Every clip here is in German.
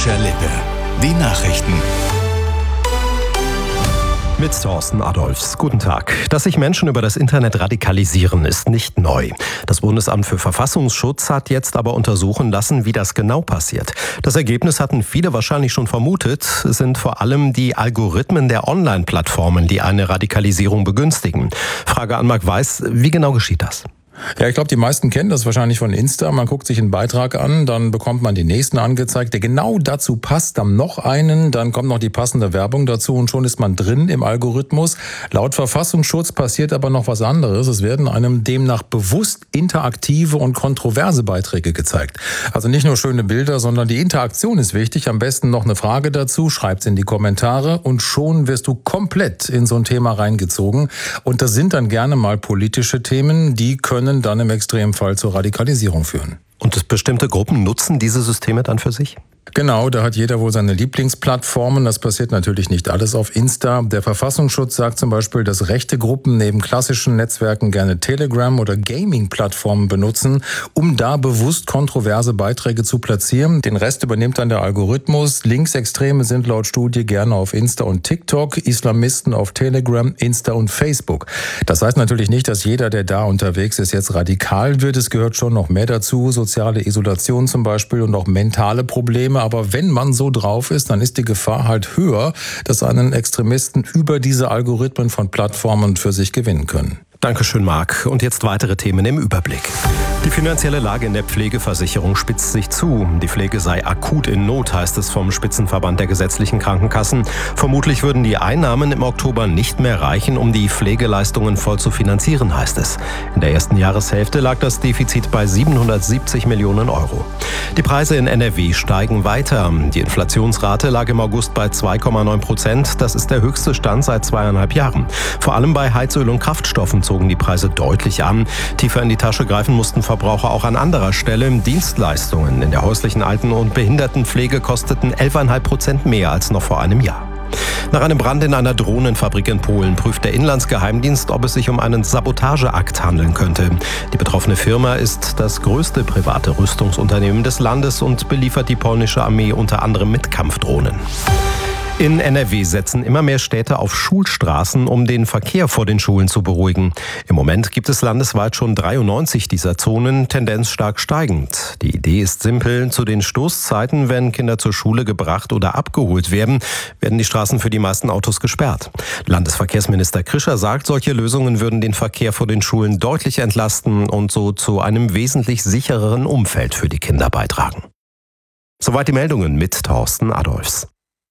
Emscher Lippe. Die Nachrichten. Mit Thorsten Adolfs. Guten Tag. Dass sich Menschen über das Internet radikalisieren, ist nicht neu. Das Bundesamt für Verfassungsschutz hat jetzt aber untersuchen lassen, wie das genau passiert. Das Ergebnis hatten viele wahrscheinlich schon vermutet. Es sind vor allem die Algorithmen der Online-Plattformen, die eine Radikalisierung begünstigen. Frage an Marc Weiß, wie genau geschieht das? Ja, ich glaube, die meisten kennen das wahrscheinlich von Insta. Man guckt sich einen Beitrag an, dann bekommt man den nächsten angezeigt, der genau dazu passt, dann noch einen, dann kommt noch die passende Werbung dazu und schon ist man drin im Algorithmus. Laut Verfassungsschutz passiert aber noch was anderes. Es werden einem demnach bewusst interaktive und kontroverse Beiträge gezeigt. Also nicht nur schöne Bilder, sondern die Interaktion ist wichtig. Am besten noch eine Frage dazu, schreibt's in die Kommentare und schon wirst du komplett in so ein Thema reingezogen. Und das sind dann gerne mal politische Themen, die können dann im Extremfall zur Radikalisierung führen. Und bestimmte Gruppen nutzen diese Systeme dann für sich? Genau, da hat jeder wohl seine Lieblingsplattformen. Das passiert natürlich nicht alles auf Insta. Der Verfassungsschutz sagt zum Beispiel, dass rechte Gruppen neben klassischen Netzwerken gerne Telegram- oder Gaming-Plattformen benutzen, um da bewusst kontroverse Beiträge zu platzieren. Den Rest übernimmt dann der Algorithmus. Linksextreme sind laut Studie gerne auf Insta und TikTok, Islamisten auf Telegram, Insta und Facebook. Das heißt natürlich nicht, dass jeder, der da unterwegs ist, jetzt radikal wird. Es gehört schon noch mehr dazu, soziale Isolation zum Beispiel und auch mentale Probleme. Aber wenn man so drauf ist, dann ist die Gefahr halt höher, dass einen Extremisten über diese Algorithmen von Plattformen für sich gewinnen können. Dankeschön, Marc. Und jetzt weitere Themen im Überblick. Die finanzielle Lage in der Pflegeversicherung spitzt sich zu. Die Pflege sei akut in Not, heißt es vom Spitzenverband der gesetzlichen Krankenkassen. Vermutlich würden die Einnahmen im Oktober nicht mehr reichen, um die Pflegeleistungen voll zu finanzieren, heißt es. In der ersten Jahreshälfte lag das Defizit bei 770 Millionen Euro. Die Preise in NRW steigen weiter. Die Inflationsrate lag im August bei 2,9%. Das ist der höchste Stand seit 2,5 Jahren. Vor allem bei Heizöl und Kraftstoffen zogen die Preise deutlich an. Tiefer in die Tasche greifen mussten Verbraucher auch an anderer Stelle. Dienstleistungen in der häuslichen Alten- und Behindertenpflege kosteten 11,5% mehr als noch vor einem Jahr. Nach einem Brand in einer Drohnenfabrik in Polen prüft der Inlandsgeheimdienst, ob es sich um einen Sabotageakt handeln könnte. Die betroffene Firma ist das größte private Rüstungsunternehmen des Landes und beliefert die polnische Armee unter anderem mit Kampfdrohnen. In NRW setzen immer mehr Städte auf Schulstraßen, um den Verkehr vor den Schulen zu beruhigen. Im Moment gibt es landesweit schon 93 dieser Zonen, Tendenz stark steigend. Die Idee ist simpel. Zu den Stoßzeiten, wenn Kinder zur Schule gebracht oder abgeholt werden die Straßen für die meisten Autos gesperrt. Landesverkehrsminister Krischer sagt, solche Lösungen würden den Verkehr vor den Schulen deutlich entlasten und so zu einem wesentlich sichereren Umfeld für die Kinder beitragen. Soweit die Meldungen mit Thorsten Adolfs.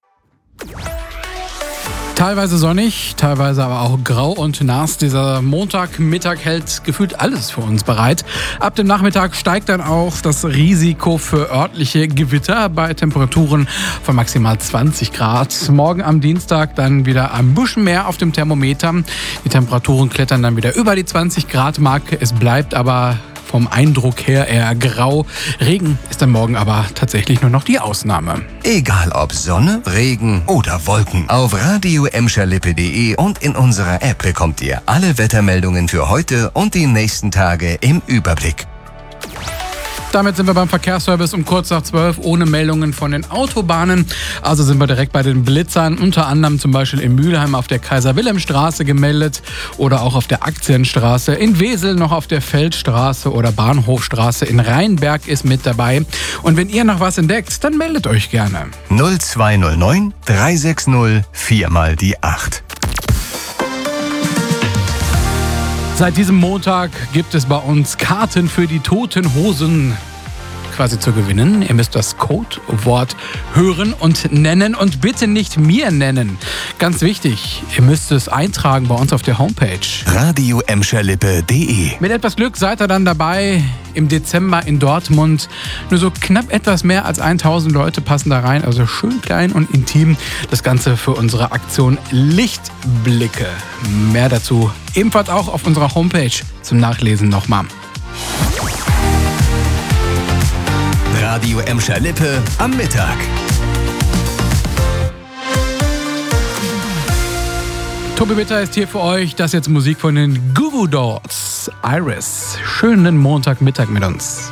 Teilweise sonnig, teilweise aber auch grau und nass. Dieser Montagmittag hält gefühlt alles für uns bereit. Ab dem Nachmittag steigt dann auch das Risiko für örtliche Gewitter bei Temperaturen von maximal 20 Grad. Morgen am Dienstag dann wieder ein bisschen mehr auf dem Thermometer. Die Temperaturen klettern dann wieder über die 20 Grad Marke. Es bleibt aber vom Eindruck her eher grau. Regen ist dann morgen aber tatsächlich nur noch die Ausnahme. Egal ob Sonne, Regen oder Wolken. Auf radioemscherlippe.de und in unserer App bekommt ihr alle Wettermeldungen für heute und die nächsten Tage im Überblick. Damit sind wir beim Verkehrsservice um kurz nach 12 ohne Meldungen von den Autobahnen. Also sind wir direkt bei den Blitzern, unter anderem zum Beispiel in Mülheim auf der Kaiser-Wilhelm-Straße gemeldet oder auch auf der Aktienstraße. In Wesel noch auf der Feldstraße oder Bahnhofstraße. In Rheinberg ist mit dabei. Und wenn ihr noch was entdeckt, dann meldet euch gerne. 0209 360 4 mal die 8. Seit diesem Montag gibt es bei uns Karten für die Toten Hosen quasi zu gewinnen. Ihr müsst das Codewort hören und nennen und bitte nicht mir nennen. Ganz wichtig, ihr müsst es eintragen bei uns auf der Homepage. radioemscherlippe.de. Mit etwas Glück seid ihr dann dabei im Dezember in Dortmund. Nur so knapp etwas mehr als 1000 Leute passen da rein, also schön klein und intim. Das Ganze für unsere Aktion Lichtblicke. Mehr dazu ebenfalls auch auf unserer Homepage zum Nachlesen nochmal. Radio Emscher Lippe am Mittag. Tobi Bitter ist hier für euch. Das ist jetzt Musik von den Goo Goo Dolls. Iris. Schönen Montagmittag mit uns.